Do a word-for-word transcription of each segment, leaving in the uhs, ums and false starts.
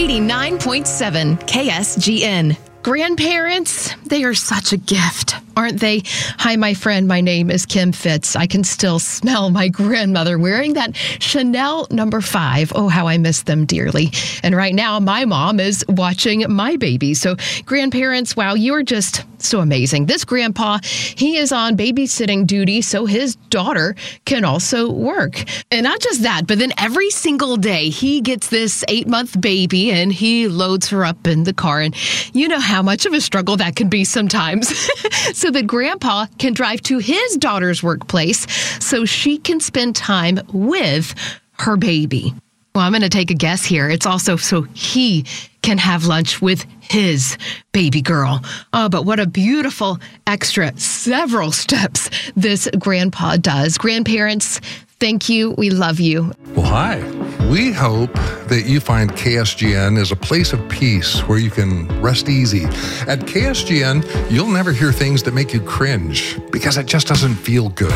eighty-nine point seven K S G N. Grandparents, they are such a gift, aren't they? Hi, my friend. My name is Kim Fitz. I can still smell my grandmother wearing that Chanel number five. Oh, how I miss them dearly. And right now, my mom is watching my baby. So grandparents, wow, you're just so amazing. This grandpa, he is on babysitting duty so his daughter can also work. And not just that, but then every single day he gets this eight-month baby and he loads her up in the car. And you know how much of a struggle that can be sometimes. So that grandpa can drive to his daughter's workplace so she can spend time with her baby. Well, I'm going to take a guess here. It's also so he can have lunch with his baby girl. Oh, but what a beautiful extra several steps this grandpa does. Grandparents, thank you. We love you. Well, hi. We hope that you find K S G N as a place of peace where you can rest easy. At K S G N, you'll never hear things that make you cringe because it just doesn't feel good.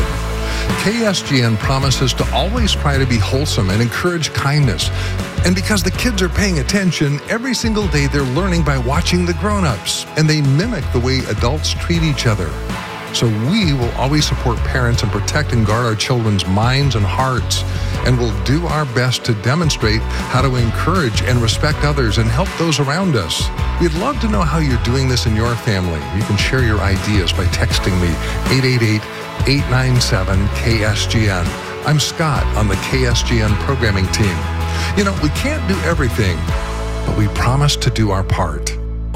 K S G N promises to always try to be wholesome and encourage kindness. And because the kids are paying attention, every single day they're learning by watching the grown-ups, and they mimic the way adults treat each other. So we will always support parents and protect and guard our children's minds and hearts, and we'll do our best to demonstrate how to encourage and respect others and help those around us. We'd love to know how you're doing this in your family. You can share your ideas by texting me, eight eight eight, eight nine seven, K S G N. I'm Scott on the K S G N programming team. You know, we can't do everything, but we promise to do our part.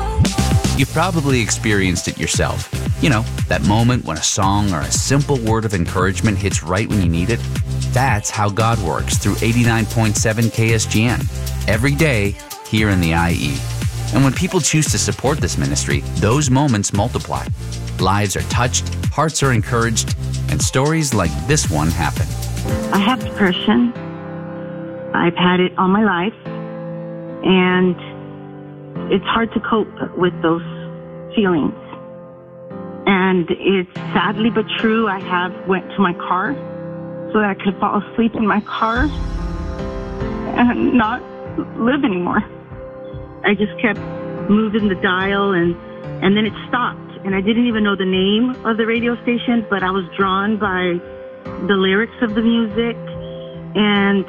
You've probably experienced it yourself. You know, that moment when a song or a simple word of encouragement hits right when you need it. That's how God works through eighty-nine point seven K S G N every day here in the I E. And when people choose to support this ministry, those moments multiply. Lives are touched, hearts are encouraged, and stories like this one happen. I have depression. I've had it all my life, and it's hard to cope with those feelings. And it's sadly but true, I have went to my car so that I could fall asleep in my car and not live anymore. I just kept moving the dial, and, and then it stopped. And I didn't even know the name of the radio station, but I was drawn by the lyrics of the music, and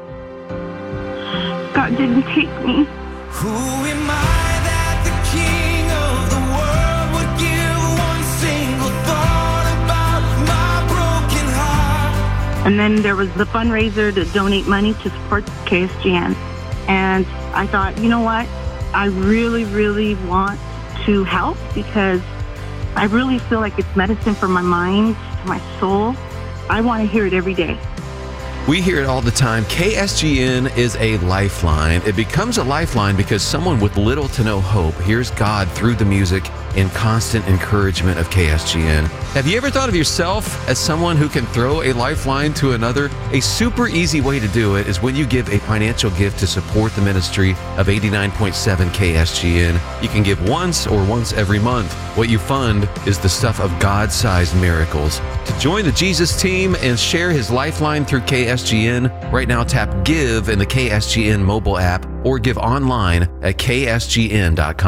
God didn't take me. Who am I that the king of the world would give one single thought about my broken heart? And then there was the fundraiser to donate money to support K S G N. And I thought, you know what? I really, really want to help because I really feel like it's medicine for my mind, my soul. I want to hear it every day. We hear it all the time. K S G N is a lifeline. It becomes a lifeline because someone with little to no hope hears God through the music and constant encouragement of K S G N. Have you ever thought of yourself as someone who can throw a lifeline to another? A super easy way to do it is when you give a financial gift to support the ministry of eighty-nine point seven K S G N. You can give once or once every month. What you fund is the stuff of God-sized miracles. To join the Jesus team and share his lifeline through K S G N, right now tap Give in the K S G N mobile app or give online at K S G N dot com.